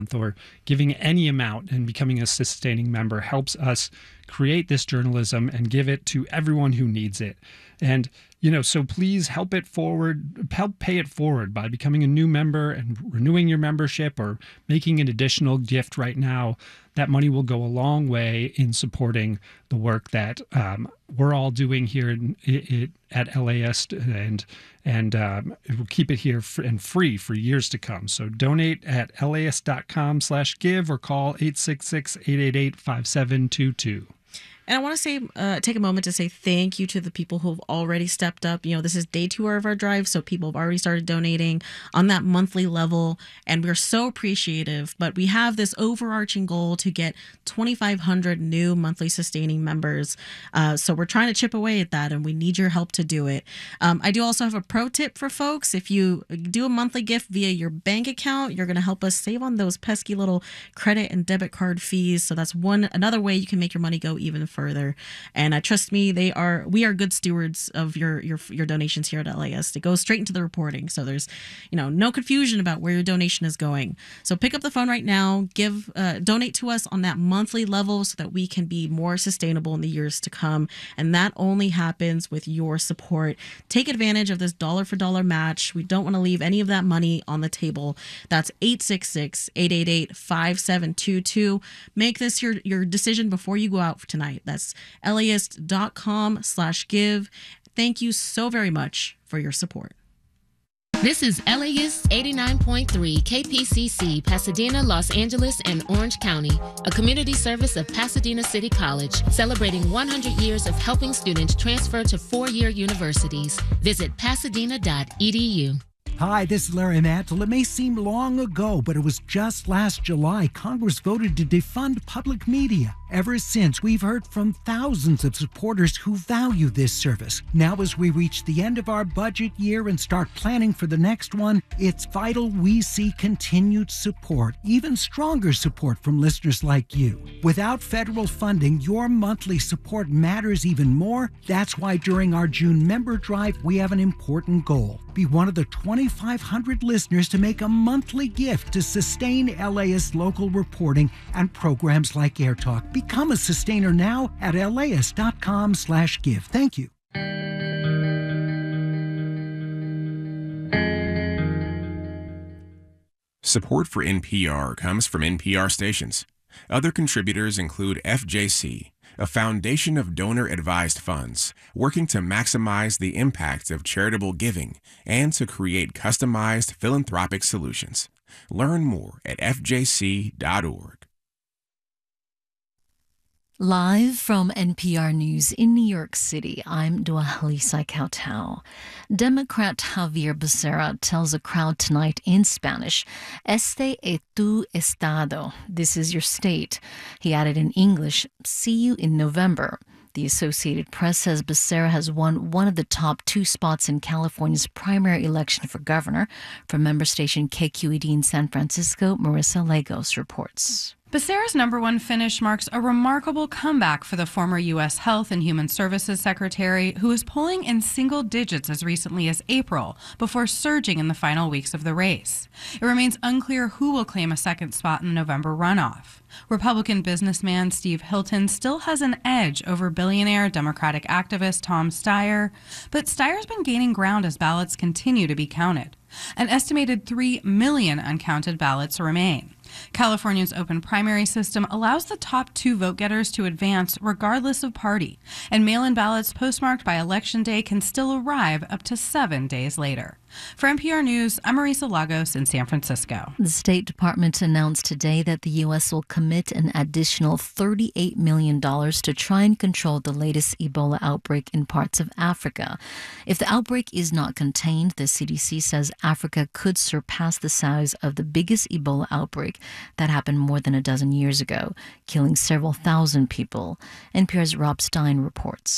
or giving any amount and becoming a sustaining member helps us create this journalism and give it to everyone who needs it. And, so please help it forward, help pay it forward by becoming a new member and renewing your membership or making an additional gift right now. That money will go a long way in supporting the work that we're all doing here at LAist, and it will keep it here and free for years to come. So donate at laist.com/give or call 866-888-5722. And I want to say, take a moment to say thank you to the people who have already stepped up. This is day 2 of our drive, so people have already started donating on that monthly level, and we're so appreciative. But we have this overarching goal to get 2,500 new monthly sustaining members. So we're trying to chip away at that, and we need your help to do it. I do also have a pro tip for folks. If you do a monthly gift via your bank account, you're going to help us save on those pesky little credit and debit card fees. So that's another way you can make your money go even further. And trust me, we are good stewards of your donations here at LAist. It goes straight into the reporting, so there's no confusion about where your donation is going. So pick up the phone right now, donate to us on that monthly level so that we can be more sustainable in the years to come. And that only happens with your support. Take advantage of this dollar for dollar match. We don't want to leave any of that money on the table. That's 866-888-5722. Make this your decision before you go out tonight. That's laist.com/give. Thank you so very much for your support. This is LAist 89.3 KPCC, Pasadena, Los Angeles, and Orange County, a community service of Pasadena City College, celebrating 100 years of helping students transfer to 4-year universities. Visit pasadena.edu. Hi, this is Larry Mantle. It may seem long ago, but it was just last July Congress voted to defund public media. Ever since, we've heard from thousands of supporters who value this service. Now, as we reach the end of our budget year and start planning for the next one, it's vital we see continued support, even stronger support from listeners like you. Without federal funding, your monthly support matters even more. That's why during our June member drive, we have an important goal. Be one of the 2,500 listeners to make a monthly gift to sustain LAist local reporting and programs like Air Talk. Become a sustainer now at laist.com/give. Thank you. Support for NPR comes from NPR stations. Other contributors include FJC, a foundation of donor-advised funds working to maximize the impact of charitable giving and to create customized philanthropic solutions. Learn more at fjc.org. Live from NPR News in New York City, I'm Dua-Halisa Cautau. Democrat Javier Becerra tells a crowd tonight in Spanish, "Este es tu estado." This is your state. He added in English, "See you in November." The Associated Press says Becerra has won one of the top 2 spots in California's primary election for governor. From member station KQED in San Francisco, Marissa Lagos reports. Becerra's #1 finish marks a remarkable comeback for the former U.S. Health and Human Services Secretary, who was polling in single digits as recently as April, before surging in the final weeks of the race. It remains unclear who will claim a second spot in the November runoff. Republican businessman Steve Hilton still has an edge over billionaire Democratic activist Tom Steyer, but Steyer's been gaining ground as ballots continue to be counted. An estimated 3 million uncounted ballots remain. California's open primary system allows the top 2 vote-getters to advance regardless of party, and mail-in ballots postmarked by Election Day can still arrive up to 7 days later. For NPR News, I'm Marissa Lagos in San Francisco. The State Department announced today that the U.S. will commit an additional $38 million to try and control the latest Ebola outbreak in parts of Africa. If the outbreak is not contained, the CDC says Africa could surpass the size of the biggest Ebola outbreak that happened more than a dozen years ago, killing several thousand people. NPR's Rob Stein reports.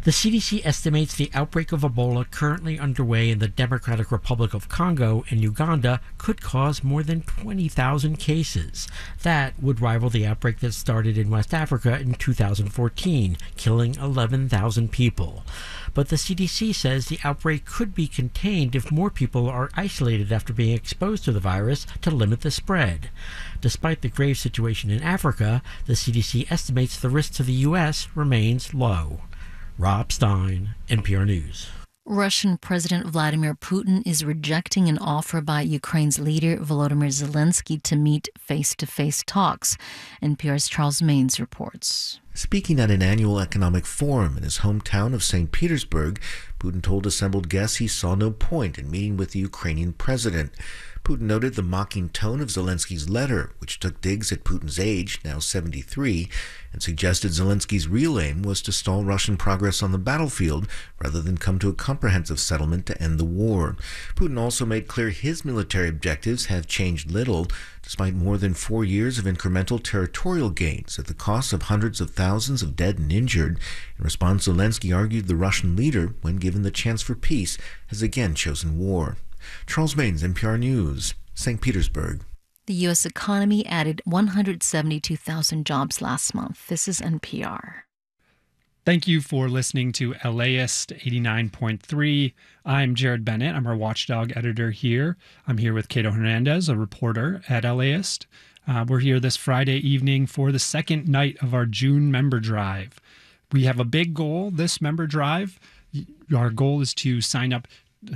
The CDC estimates the outbreak of Ebola currently underway in the Democratic Republic of Congo and Uganda could cause more than 20,000 cases. That would rival the outbreak that started in West Africa in 2014, killing 11,000 people. But the CDC says the outbreak could be contained if more people are isolated after being exposed to the virus to limit the spread. Despite the grave situation in Africa, the CDC estimates the risk to the U.S. remains low. Rob Stein, NPR News. Russian President Vladimir Putin is rejecting an offer by Ukraine's leader Volodymyr Zelensky to meet face-to-face talks. NPR's Charles Maines reports. Speaking at an annual economic forum in his hometown of St. Petersburg, Putin told assembled guests he saw no point in meeting with the Ukrainian president. Putin noted the mocking tone of Zelensky's letter, which took digs at Putin's age, now 73, and suggested Zelensky's real aim was to stall Russian progress on the battlefield rather than come to a comprehensive settlement to end the war. Putin also made clear his military objectives have changed little, despite more than 4 years of incremental territorial gains at the cost of hundreds of thousands of dead and injured. In response, Zelensky argued the Russian leader, when given the chance for peace, has again chosen war. Charles Maines, NPR News, St. Petersburg. The U.S. economy added 172,000 jobs last month. This is NPR. Thank you for listening to LAist 89.3. I'm Jared Bennett. I'm our watchdog editor here. I'm here with Cato Hernandez, a reporter at LAist. We're here this Friday evening for the second night of our June member drive. We have a big goal this member drive. Our goal is to sign up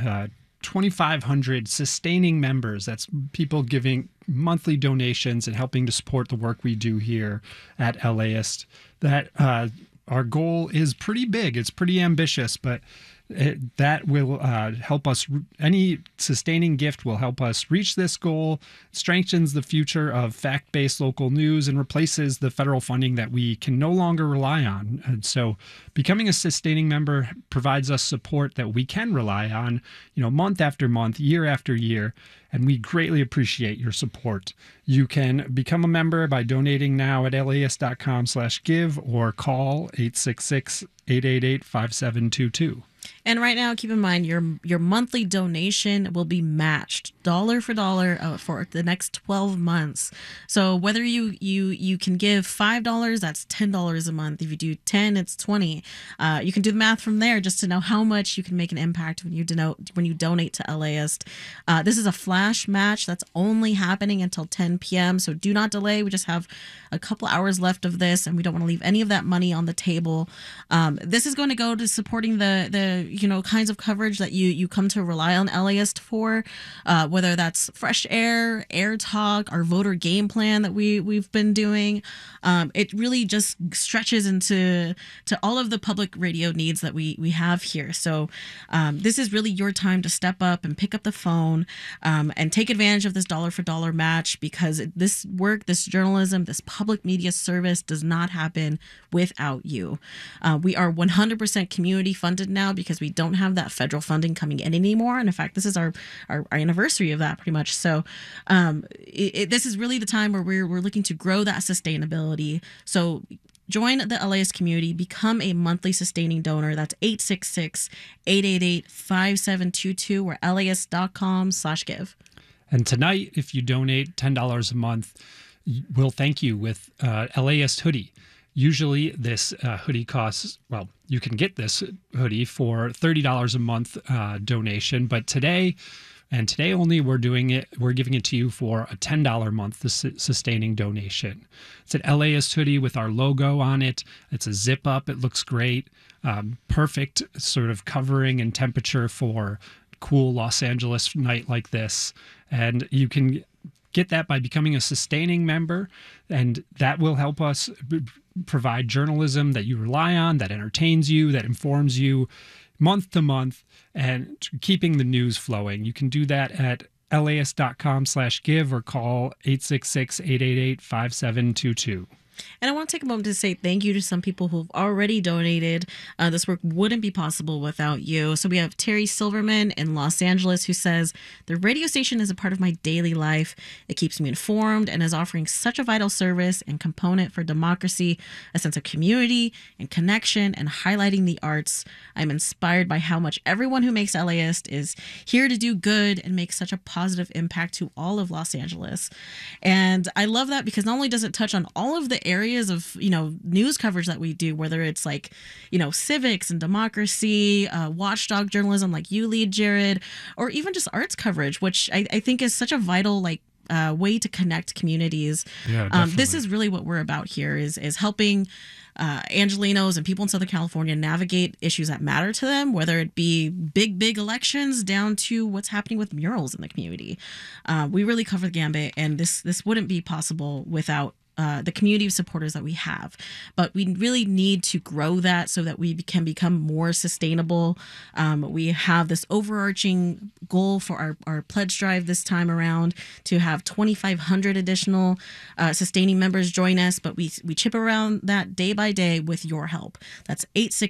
2,500 sustaining members. That's people giving monthly donations and helping to support the work we do here at LAist. That our goal is pretty big. It's pretty ambitious, but that will help us. Any sustaining gift will help us reach this goal, strengthens the future of fact-based local news, and replaces the federal funding that we can no longer rely on. And so becoming a sustaining member provides us support that we can rely on, month after month, year after year, and we greatly appreciate your support. You can become a member by donating now at laist.com/give or call 866-888-5722. And right now, keep in mind, your monthly donation will be matched dollar for dollar for the next 12 months. So whether you can give $5, that's $10 a month. If you do 10, it's 20. You can do the math from there just to know how much you can make an impact when you donate to LAist. This is a flash match that's only happening until 10 p.m. So do not delay. We just have a couple hours left of this, and we don't want to leave any of that money on the table. This is going to go to supporting the kinds of coverage that you come to rely on LAist for, whether that's Fresh Air, Air Talk, our voter game plan that we've been doing. It really just stretches into all of the public radio needs that we have here. So this is really your time to step up and pick up the phone and take advantage of this dollar for dollar match, because this work, this journalism, this public media service does not happen without you. We are 100% community funded now because we don't have that federal funding coming in anymore. And in fact, this is our anniversary of that pretty much. So this is really the time where we're looking to grow that sustainability. So join the LAist community, become a monthly sustaining donor. That's 866-888-5722 or laist.com/give. And tonight, if you donate $10 a month, we'll thank you with LAist hoodie. Usually this hoodie costs, you can get this hoodie for $30 a month donation, but today only, we're giving it to you for a $10 a month sustaining donation. It's an LAist hoodie with our logo on it. It's a zip up. It looks great. Perfect sort of covering and temperature for cool Los Angeles night like this. And you can get that by becoming a sustaining member, and that will help us provide journalism that you rely on, that entertains you, that informs you month to month, and keeping the news flowing. You can do that at laist.com/give or call 866-888-5722. And I want to take a moment to say thank you to some people who've already donated. This work wouldn't be possible without you. So we have Terry Silverman in Los Angeles who says, the radio station is a part of my daily life. It keeps me informed and is offering such a vital service and component for democracy, a sense of community and connection, and highlighting the arts. I'm inspired by how much everyone who makes LAist is here to do good and make such a positive impact to all of Los Angeles. And I love that because not only does it touch on all of the areas of, news coverage that we do, whether it's like, civics and democracy, watchdog journalism like you lead, Jared, or even just arts coverage, which I think is such a vital, way to connect communities. Yeah, this is really what we're about here is helping Angelenos and people in Southern California navigate issues that matter to them, whether it be big elections down to what's happening with murals in the community. We really cover the gambit, and this wouldn't be possible without the community of supporters that we have. But we really need to grow that so that we can become more sustainable. We have this overarching goal for our pledge drive this time around to have 2,500 additional sustaining members join us. But we chip around that day by day with your help. That's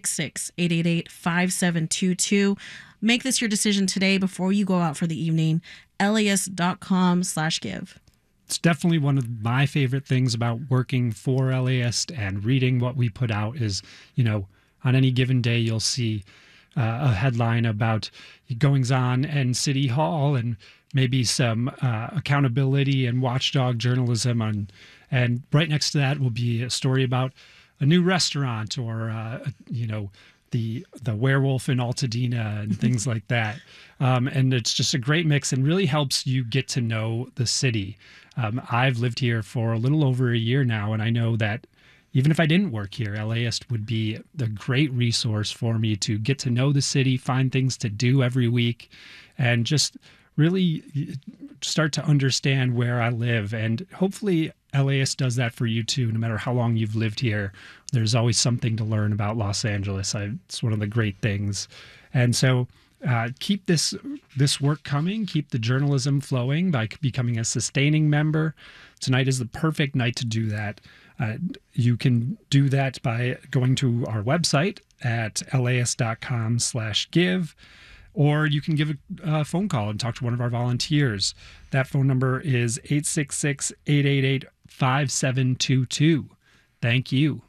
866-888-5722. Make this your decision today before you go out for the evening. LAist.com/give. It's definitely one of my favorite things about working for LAist and reading what we put out is, on any given day, you'll see a headline about goings on in City Hall and maybe some accountability and watchdog journalism. And right next to that will be a story about a new restaurant or, the werewolf in Altadena and things like that. And it's just a great mix and really helps you get to know the city. I've lived here for a little over a year now, and I know that even if I didn't work here, LAist would be a great resource for me to get to know the city, find things to do every week, and just really start to understand where I live. And hopefully LAist does that for you too, no matter how long you've lived here. There's always something to learn about Los Angeles. It's one of the great things. And so keep this work coming, keep the journalism flowing by becoming a sustaining member. Tonight is the perfect night to do that. You can do that by going to our website at laist.com/give, or you can give a phone call and talk to one of our volunteers. That phone number is 866-888-5722. Thank you.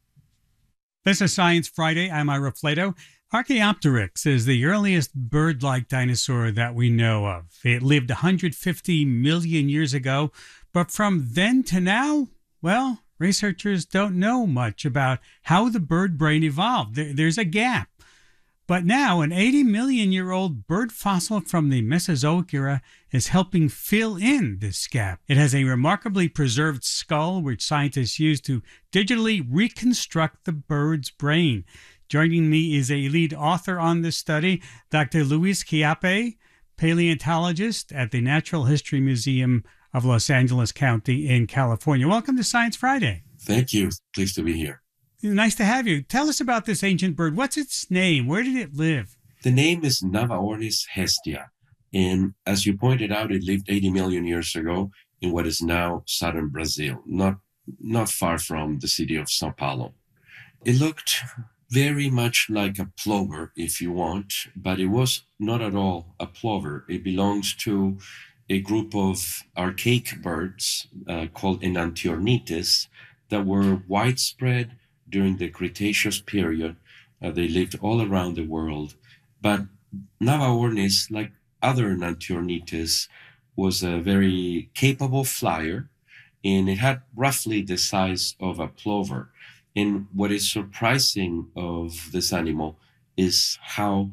This is Science Friday. I'm Ira Flato. Archaeopteryx is the earliest bird-like dinosaur that we know of. It lived 150 million years ago, but from then to now, well, researchers don't know much about how the bird brain evolved. There's a gap. But now, an 80-million-year-old bird fossil from the Mesozoic era is helping fill in this gap. It has a remarkably preserved skull, which scientists use to digitally reconstruct the bird's brain. Joining me is a lead author on this study, Dr. Luis Chiappe, paleontologist at the Natural History Museum of Los Angeles County in California. Welcome to Science Friday. Thank you. Pleased to be here. Nice to have you. Tell us about this ancient bird. What's its name? Where did it live? The name is Navaornis hestia. And as you pointed out, it lived 80 million years ago in what is now southern Brazil, not far from the city of Sao Paulo. It looked very much like a plover, if you want, but it was not at all a plover. It belongs to a group of archaic birds called Enantiornites that were widespread during the Cretaceous period. They lived all around the world. But Navaornis, like other Enantiornites, was a very capable flyer, and it had roughly the size of a plover. And what is surprising of this animal is how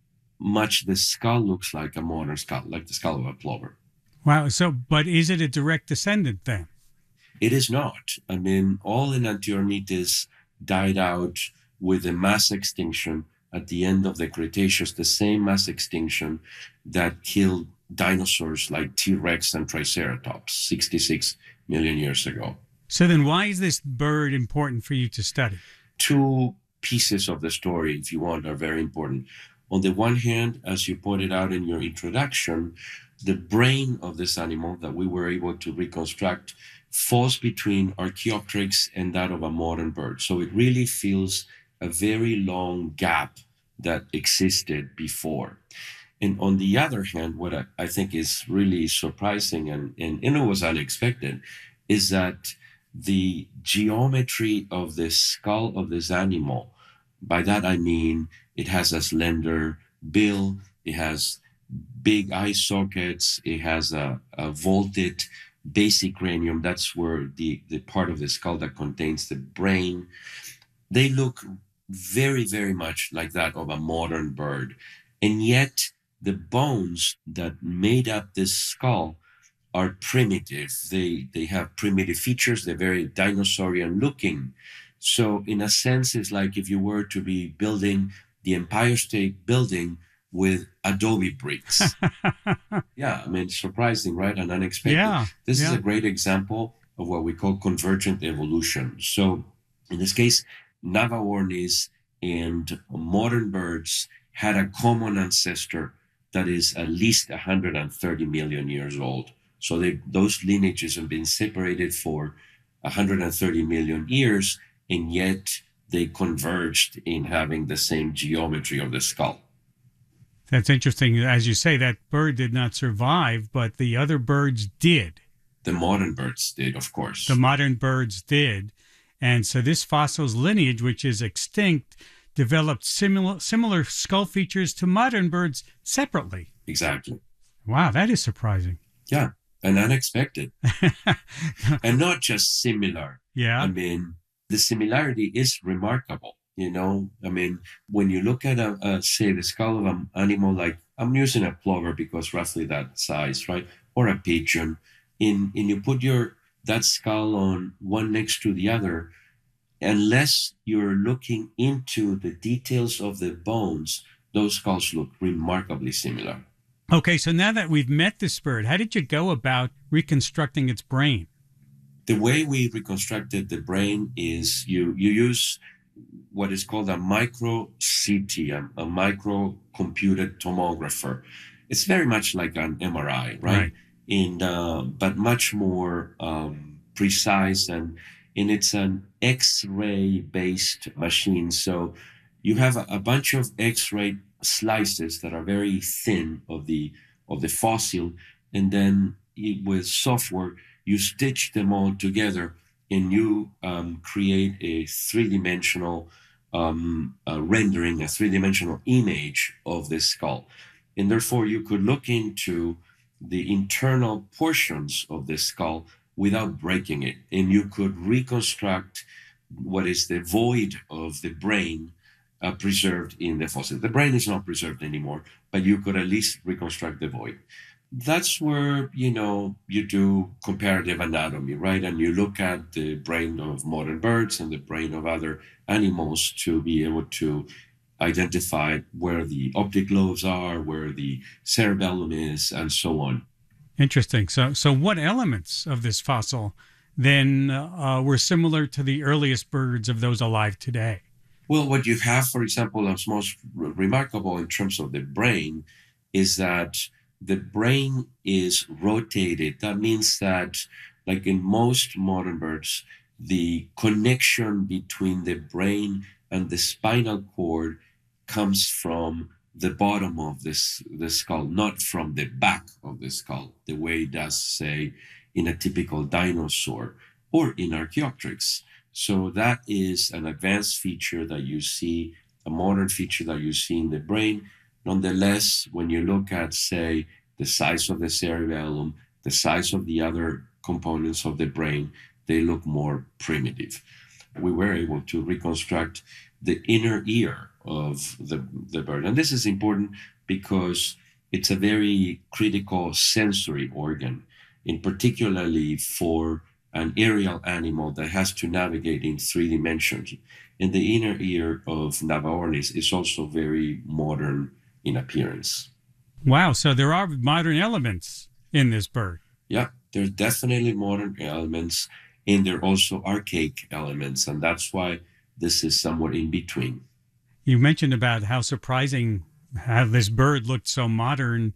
much the skull looks like a modern skull, like the skull of a plover. Wow. But is it a direct descendant then? It is not. I mean, all Enantiornites died out with a mass extinction at the end of the Cretaceous, the same mass extinction that killed dinosaurs like T-Rex and Triceratops 66 million years ago. So then why is this bird important for you to study? Two pieces of the story, if you want, are very important. On the one hand, as you pointed out in your introduction, the brain of this animal that we were able to reconstruct falls between Archaeopteryx and that of a modern bird. So it really fills a very long gap that existed before. And on the other hand, what I think is really surprising and it was unexpected is that the geometry of the skull of this animal, by that I mean it has a slender bill, it has big eye sockets, it has a vaulted basic cranium, that's where the part of the skull that contains the brain. They look very, very much like that of a modern bird. And yet the bones that made up this skull are primitive. They have primitive features. They're very dinosaurian looking. So in a sense, it's like if you were to be building the Empire State Building with adobe bricks. Yeah, I mean, surprising, right? And unexpected. Yeah, This is a great example of what we call convergent evolution. So in this case, Navaornis and modern birds had a common ancestor that is at least 130 million years old. So those lineages have been separated for 130 million years, and yet they converged in having the same geometry of the skull. That's interesting. As you say, that bird did not survive, but the other birds did. The modern birds did, of course. The modern birds did. And so this fossil's lineage, which is extinct, developed similar skull features to modern birds separately. Exactly. Wow, that is surprising. Yeah, and unexpected. And not just similar. Yeah. I mean, the similarity is remarkable. You know, I mean, when you look at say, the skull of an animal like, I'm using a plover because roughly that size, right? Or a pigeon, and you put that skull on one next to the other, unless you're looking into the details of the bones, those skulls look remarkably similar. Okay, so now that we've met this bird, how did you go about reconstructing its brain? The way we reconstructed the brain is you use what is called a micro-CT, a micro-computed tomographer. It's very much like an MRI, right? But much more precise, and it's an X-ray based machine. So you have a bunch of X-ray slices that are very thin of the fossil, and then with software you stitch them all together, and you create a three-dimensional rendering, a three-dimensional image of the skull. And therefore, you could look into the internal portions of the skull without breaking it. And you could reconstruct what is the void of the brain preserved in the fossil. The brain is not preserved anymore, but you could at least reconstruct the void. That's where, you do comparative anatomy, right? And you look at the brain of modern birds and the brain of other animals to be able to identify where the optic lobes are, where the cerebellum is, and so on. Interesting. So what elements of this fossil then were similar to the earliest birds of those alive today? Well, what you have, for example, that's most remarkable in terms of the brain is that the brain is rotated. That means that, like in most modern birds, the connection between the brain and the spinal cord comes from the bottom of the skull, not from the back of the skull, the way it does, say, in a typical dinosaur or in Archaeopteryx. So that is an advanced feature that you see, a modern feature that you see in the brain. Nonetheless, when you look at, say, the size of the cerebellum, the size of the other components of the brain, they look more primitive. We were able to reconstruct the inner ear of the bird. And this is important because it's a very critical sensory organ, in particularly for an aerial animal that has to navigate in 3 dimensions. And the inner ear of Navaornis is also very modern in appearance. Wow, so there are modern elements in this bird. Yeah, there's definitely modern elements, and there are also archaic elements, and that's why this is somewhat in between. You mentioned about how surprising how this bird looked so modern.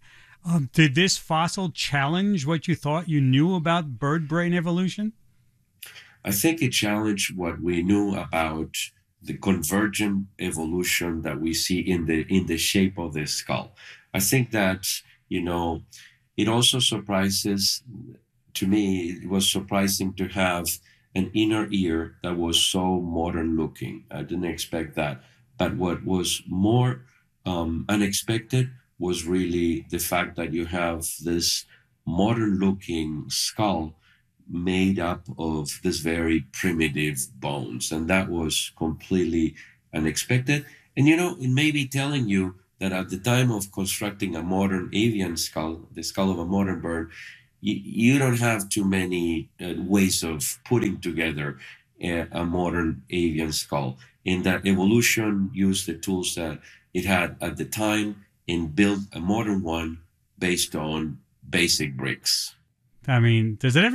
Did this fossil challenge what you thought you knew about bird brain evolution? I think it challenged what we knew about the convergent evolution that we see in the shape of the skull. I think that, it also surprises, to me, it was surprising to have an inner ear that was so modern looking. I didn't expect that. But what was more unexpected was really the fact that you have this modern looking skull made up of this very primitive bones. And that was completely unexpected. And, it may be telling you that at the time of constructing a modern avian skull, the skull of a modern bird, you don't have too many ways of putting together a modern avian skull. In that evolution used the tools that it had at the time and built a modern one based on basic bricks. I mean, does it ever